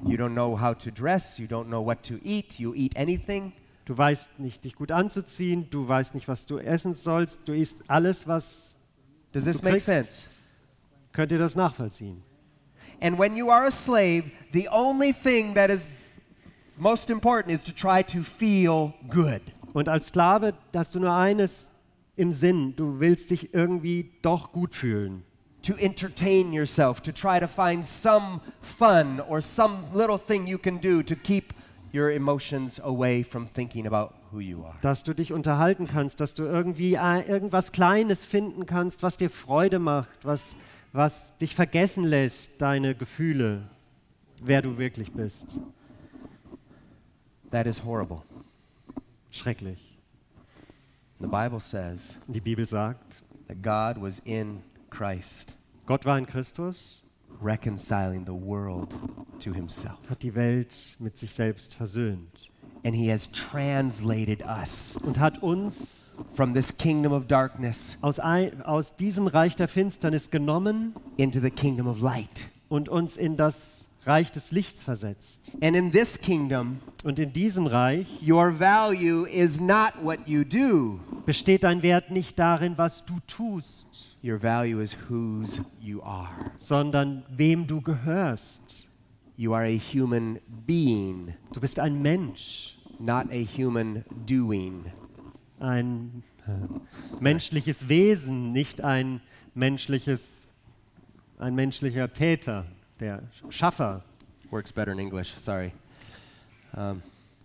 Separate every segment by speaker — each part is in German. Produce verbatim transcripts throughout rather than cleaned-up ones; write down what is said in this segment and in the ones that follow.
Speaker 1: You don't know how to dress, you don't know what to eat, you eat anything.
Speaker 2: Du weißt nicht, dich gut anzuziehen, du weißt nicht, was du essen sollst, du isst alles, was
Speaker 1: Does
Speaker 2: du
Speaker 1: this make
Speaker 2: kriegst.
Speaker 1: sense?
Speaker 2: Könnt ihr das nachvollziehen?
Speaker 1: And when you are a slave, the only thing that is most important is to try to feel good.
Speaker 2: Und als Sklave hast du nur eines im Sinn, du willst dich irgendwie doch gut fühlen.
Speaker 1: To entertain yourself, to try to find some fun or some little thing you can do to keep your emotions away from thinking about who you are.
Speaker 2: Dass du dich unterhalten kannst, dass du irgendwie äh, irgendwas Kleines finden kannst, was dir Freude macht, was, was dich vergessen lässt, deine Gefühle, wer du wirklich bist.
Speaker 1: That is horrible.
Speaker 2: Schrecklich.
Speaker 1: The Bible says
Speaker 2: Die Bibel sagt,
Speaker 1: that God was in Christ,
Speaker 2: Gott war in Christus,
Speaker 1: reconciling the world to himself.
Speaker 2: hat die Welt mit sich selbst versöhnt
Speaker 1: And he has translated us
Speaker 2: und hat uns
Speaker 1: from this kingdom of darkness
Speaker 2: aus, ein, aus diesem Reich der Finsternis genommen
Speaker 1: into the kingdom of light.
Speaker 2: und uns in das Reich des Lichts versetzt.
Speaker 1: And in this kingdom,
Speaker 2: Und in diesem Reich
Speaker 1: your value is not what you do.
Speaker 2: besteht dein Wert nicht darin, was du tust,
Speaker 1: Your value is whose you are.
Speaker 2: sondern wem du gehörst.
Speaker 1: You are a human being,
Speaker 2: Du bist ein Mensch,
Speaker 1: not a human doing.
Speaker 2: ein äh, menschliches Wesen, nicht ein menschliches, ein menschlicher Täter, der Schaffer.
Speaker 1: Works better in English, sorry. Um,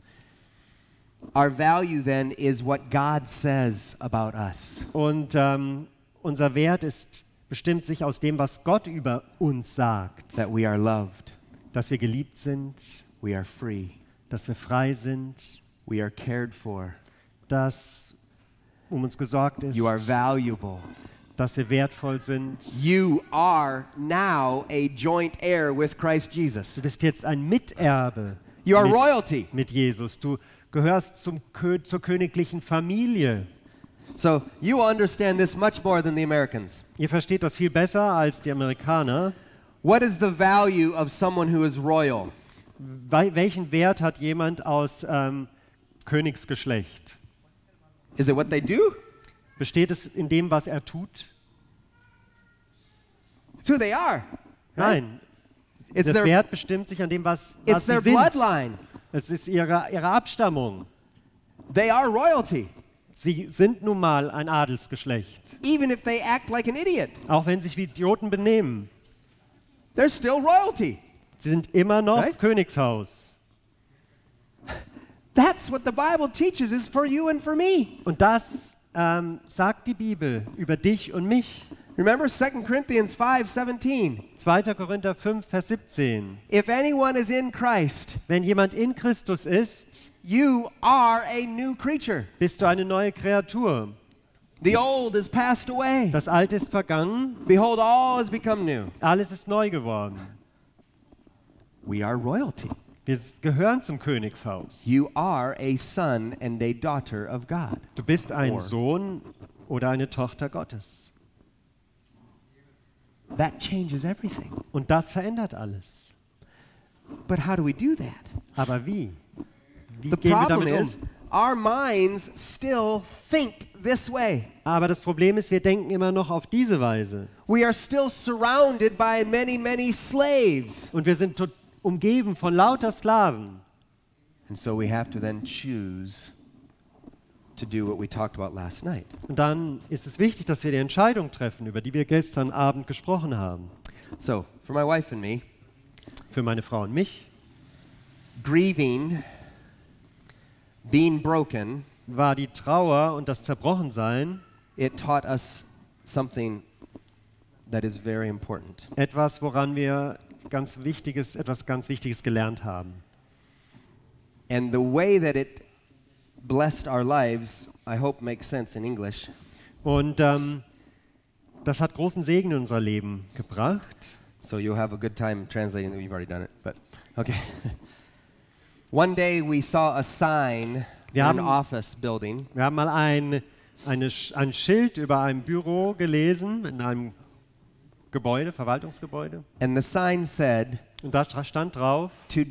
Speaker 1: our value then is what God says about us.
Speaker 2: Und ähm, unser Wert ist, bestimmt sich aus dem, was Gott über uns sagt.
Speaker 1: That we are loved,
Speaker 2: Dass wir geliebt sind,
Speaker 1: we are free,
Speaker 2: dass wir frei sind,
Speaker 1: we are cared for,
Speaker 2: dass um uns gesorgt ist,
Speaker 1: you are valuable.
Speaker 2: dass wir wertvoll sind.
Speaker 1: You are now a joint heir with Christ Jesus.
Speaker 2: Du bist jetzt ein Miterbe
Speaker 1: You are
Speaker 2: mit,
Speaker 1: royalty.
Speaker 2: mit Jesus. Du gehörst zum Kö zur königlichen Familie.
Speaker 1: So you will understand this much more than the Americans.
Speaker 2: Ihr versteht das viel besser als die Amerikaner.
Speaker 1: What is the value of someone who is royal?
Speaker 2: Wel welchen Wert hat jemand aus ähm, Königsgeschlecht?
Speaker 1: Is it what they do?
Speaker 2: Besteht es in dem, was er tut?
Speaker 1: It's who they are. Right?
Speaker 2: Nein.
Speaker 1: It's
Speaker 2: Das
Speaker 1: their,
Speaker 2: Wert bestimmt sich an dem, was,
Speaker 1: it's
Speaker 2: was sie
Speaker 1: their
Speaker 2: sind.
Speaker 1: bloodline.
Speaker 2: Es ist ihre, ihre Abstammung.
Speaker 1: They are royalty,
Speaker 2: Sie sind nun mal ein Adelsgeschlecht.
Speaker 1: even if they act like an idiot.
Speaker 2: Auch wenn sie sich wie Idioten benehmen.
Speaker 1: They're still royalty.
Speaker 2: Sie sind immer noch
Speaker 1: Right?
Speaker 2: Königshaus.
Speaker 1: That's what the Bible teaches is for you and for me.
Speaker 2: Und das ähm, sagt die Bibel über dich und mich.
Speaker 1: Remember Second Corinthians five seventeen.
Speaker 2: zweiter Korinther fünf, Vers siebzehn.
Speaker 1: If anyone is in Christ,
Speaker 2: Wenn jemand in Christus ist,
Speaker 1: you are a new creature.
Speaker 2: bist du eine neue Kreatur.
Speaker 1: The old is passed away.
Speaker 2: Das Alte ist vergangen,
Speaker 1: Behold, all has become new.
Speaker 2: alles ist neu geworden.
Speaker 1: We are royalty.
Speaker 2: Wir gehören zum Königshaus.
Speaker 1: You are a son and a daughter of God.
Speaker 2: Du bist ein
Speaker 1: Or-
Speaker 2: Sohn oder eine Tochter Gottes.
Speaker 1: That changes everything.
Speaker 2: Und das verändert alles.
Speaker 1: But how do we do that?
Speaker 2: Aber wie? Wie
Speaker 1: The
Speaker 2: gehen wir
Speaker 1: problem
Speaker 2: damit
Speaker 1: is
Speaker 2: um?
Speaker 1: our minds still think this way.
Speaker 2: Aber das Problem ist, wir denken immer noch auf diese Weise.
Speaker 1: We are still surrounded by many, many slaves.
Speaker 2: Und wir sind tot- umgeben von lauter Sklaven.
Speaker 1: And so we have to then choose to do what we talked about last night.
Speaker 2: Und dann ist es wichtig, dass wir die Entscheidung treffen, über die wir gestern Abend gesprochen haben.
Speaker 1: So, for my wife and me,
Speaker 2: Für meine Frau und mich
Speaker 1: grieving, being broken,
Speaker 2: war die Trauer und das Zerbrochensein
Speaker 1: it taught us something that is very important.
Speaker 2: etwas, woran wir ganz wichtiges, etwas ganz Wichtiges gelernt haben.
Speaker 1: And the way that it blessed our lives, I hope makes sense in English.
Speaker 2: Und ähm, das hat großen Segen in unser Leben gebracht.
Speaker 1: So you'll have a good time translating. You've already done it, but okay. One day we saw a sign
Speaker 2: Wir
Speaker 1: in an
Speaker 2: haben-
Speaker 1: office building,
Speaker 2: Wir haben mal ein, eine, Sch- ein Schild über einem Büro gelesen, in einem Gebäude, Verwaltungsgebäude.
Speaker 1: and the sign said,
Speaker 2: Und da stand drauf,
Speaker 1: "To